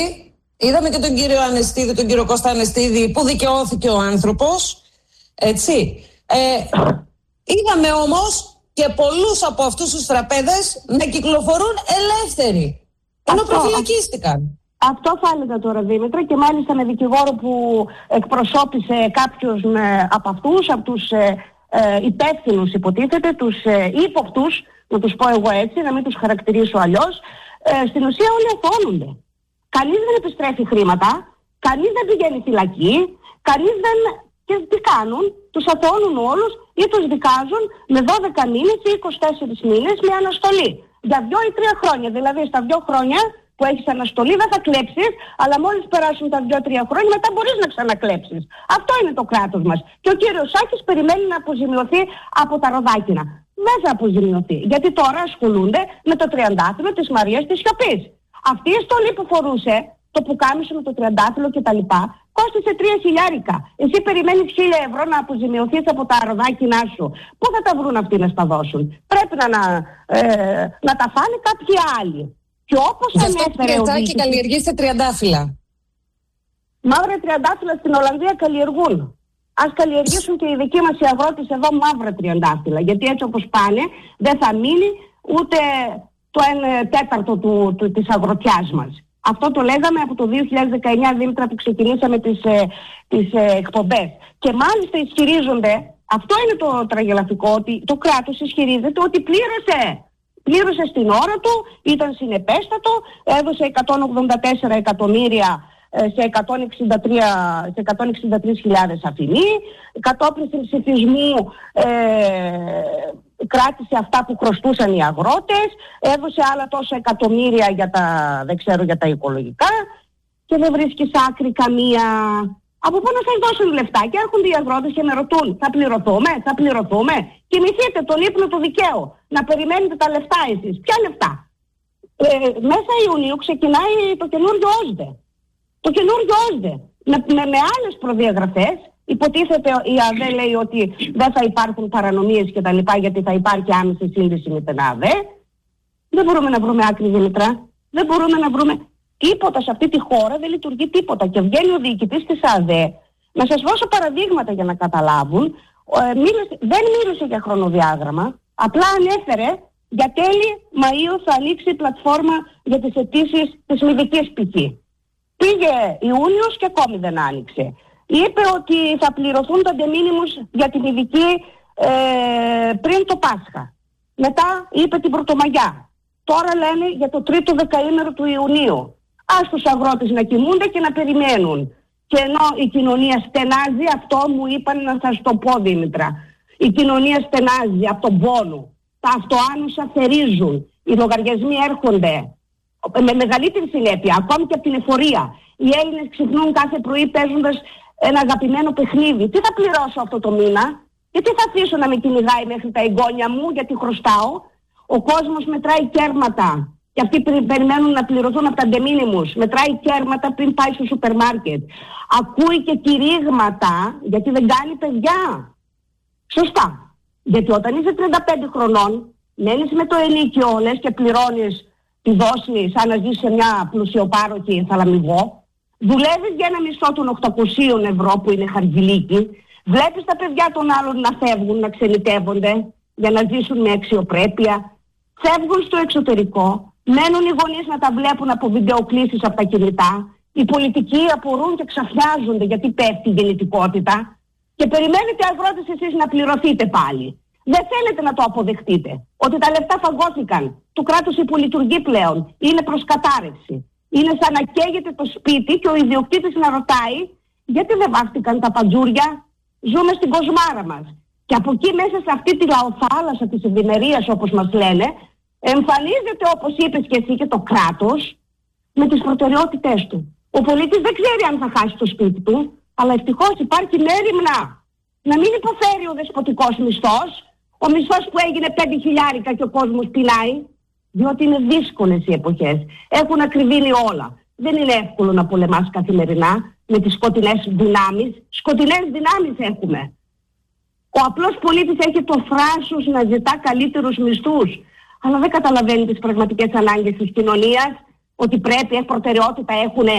είδαμε και τον κύριο Ανεστίδη, τον κύριο Κώστα Ανεστίδη, που δικαιώθηκε ο άνθρωπος, έτσι. Είδαμε όμως και πολλούς από αυτούς τους στραπέδες να κυκλοφορούν ελεύθεροι, ενώ προφυλακίστηκαν. Αυτό θα έλεγα τώρα, Δήμητρα, και μάλιστα με δικηγόρο που εκπροσώπησε κάποιους από αυτούς, από τους υπεύθυνους υποτίθεται, τους ύποπτους, να τους πω εγώ έτσι, να μην τους χαρακτηρίσω αλλιώς. Στην ουσία όλοι αθώνονται. Κανείς δεν επιστρέφει χρήματα, κανείς δεν πηγαίνει φυλακή, κανείς δεν... Και τι κάνουν, τους αθώνουν όλους ή τους δικάζουν με 12 μήνες ή 24 μήνες με αναστολή. Για 2 ή 3 χρόνια. Δηλαδή στα 2 χρόνια που έχεις αναστολή δεν θα κλέψεις, αλλά μόλις περάσουν τα 2-3 χρόνια μετά μπορείς να ξανακλέψεις. Αυτό είναι το κράτος μας. Και ο κύριος Σάκης περιμένει να αποζημιωθεί από τα Ροδάκινα. Δεν θα αποζημιωθεί, γιατί τώρα ασχολούνται με το τριαντάφυλλο της Μαρίας της Σιωπής. Αυτή η στολή που φορούσε, το πουκάμισο με το τριαντάφυλλο κτλ., κόστησε 3.000. Εσύ περιμένεις 1.000 ευρώ να αποζημιωθείς από τα Ροδάκινά σου. Πού θα τα βρουν αυτοί να στα δώσουν? Πρέπει να τα φάνε κάποιοι άλλοι. Και όπως ανέφερε ο διοικητής... καλλιεργήστε τριαντάφυλλα. Μαύρα τριαντάφυλλα στην Ολλανδία καλλιεργούν. Ας καλλιεργήσουν και οι δικοί μας οι αγρότες εδώ μαύρα τριαντάφυλλα. Γιατί έτσι όπως πάνε δεν θα μείνει ούτε το 1/4 της αγροτιάς μας. Αυτό το λέγαμε από το 2019, Δήμητρα, που ξεκινήσαμε τις εκπομπές. Και μάλιστα ισχυρίζονται, αυτό είναι το τραγελαφικό, ότι το κράτος ισχυρίζεται ότι πλήρωσε στην ώρα του, ήταν συνεπέστατο, έδωσε 184 εκατομμύρια σε 163.000 αφημί, κατόπιν ψηφισμού κράτησε αυτά που χρωστούσαν οι αγρότες, έδωσε άλλα τόσα εκατομμύρια για τα οικολογικά και δεν βρίσκεις άκρη καμία. Από πού να σας δώσουν λεφτά? Και έρχονται οι αγρότες και με ρωτούν, θα πληρωθούμε? Κοιμηθείτε τον ύπνο του δικαίου, να περιμένετε τα λεφτά εσείς. Ποια λεφτά? Μέσα Ιουνίου ξεκινάει το καινούριο ΩΣΔΕ. Το καινούριο ΩΣΔΕ με άλλες προδιαγραφές. Υποτίθεται η ΑΔΕ λέει ότι δεν θα υπάρχουν παρανομίες και τα λοιπά, γιατί θα υπάρχει άμεση σύνδεση με την ΑΔΕ. Δεν μπορούμε να βρούμε άκρη, Δημητρά. Δεν μπορούμε να βρούμε τίποτα σε αυτή τη χώρα, δεν λειτουργεί τίποτα. Και βγαίνει ο διοικητής της ΑΔΕ. Να σας δώσω παραδείγματα για να καταλάβουν. Δεν μίλησε για χρονοδιάγραμμα. Απλά ανέφερε για τέλη Μαΐου θα ανοίξει η πλατφόρμα για τις αιτήσεις της μηδικής π.χ. Πήγε Ιούνιος και ακόμη δεν άνοιξε. Είπε ότι θα πληρωθούν τα ντεμίνιμους για την ειδική πριν το Πάσχα. Μετά είπε την Πρωτομαγιά. Τώρα λένε για το τρίτο δεκαήμερο του Ιουνίου. Ας τους αγρότες να κοιμούνται και να περιμένουν. Και ενώ η κοινωνία στενάζει, αυτό μου είπαν να σας το πω, Δήμητρα. Η κοινωνία στενάζει από τον πόνο. Τα αυτοάνωσα θερίζουν. Οι λογαριασμοί έρχονται με μεγαλύτερη συνέπεια, ακόμη και από την εφορία. Οι Έλληνες ξυπνούν κάθε πρωί παίζοντας ένα αγαπημένο παιχνίδι. Τι θα πληρώσω αυτό το μήνα? Και τι θα αφήσω να με κυνηγάει μέχρι τα εγγόνια μου, γιατί χρωστάω? Ο κόσμος μετράει κέρματα. Και αυτοί περιμένουν να πληρωθούν από τα ντεμίνιμους. Μετράει κέρματα πριν πάει στο σούπερ μάρκετ. Ακούει και κηρύγματα, γιατί δεν κάνει παιδιά. Σωστά. Γιατί όταν είσαι 35 χρονών, μένεις με το ενίκιο λες και πληρώνεις τη δόση σαν να ζεις σε μια πλουσιοπάροχη θαλαμιγό. Δουλεύεις για ένα μισθό των 800 ευρώ που είναι χαρτζηλίκι. Βλέπεις τα παιδιά των άλλων να φεύγουν, να ξενιτεύονται για να ζήσουν με αξιοπρέπεια. Φεύγουν στο εξωτερικό. Μένουν οι γονείς να τα βλέπουν από βιντεοκλήσεις από τα κινητά. Οι πολιτικοί απορούν και ξαφνιάζονται γιατί πέφτει η γεννητικότητα. Και περιμένετε αγρότες εσείς να πληρωθείτε πάλι. Δεν θέλετε να το αποδεχτείτε. Ότι τα λεφτά φαγώθηκαν. Το κράτος υπολειτουργεί πλέον. Είναι προς κατάρρευση. Είναι σαν να καίγεται το σπίτι και ο ιδιοκτήτης να ρωτάει γιατί δεν βάφτηκαν τα παντζούρια. Ζούμε στην κοσμάρα μας. Και από εκεί μέσα σε αυτή τη λαοθάλασσα της ευημερίας, όπως μας λένε, εμφανίζεται, όπως είπες και εσύ, και το κράτος με τις προτεραιότητές του. Ο πολίτης δεν ξέρει αν θα χάσει το σπίτι του, αλλά ευτυχώς υπάρχει μέριμνα να μην υποφέρει ο δεσποτικός μισθός, ο μισθός που έγινε 5.000 και ο κόσμος πεινάει, διότι είναι δύσκολες οι εποχές. Έχουν ακριβήνει όλα. Δεν είναι εύκολο να πολεμάς καθημερινά με τις σκοτεινές δυνάμεις. Σκοτεινές δυνάμεις έχουμε. Ο απλός πολίτης έχει το θράσος να ζητά καλύτερους μισθούς, αλλά δεν καταλαβαίνει τις πραγματικές ανάγκες της κοινωνίας, ότι πρέπει, προτεραιότητα έχουν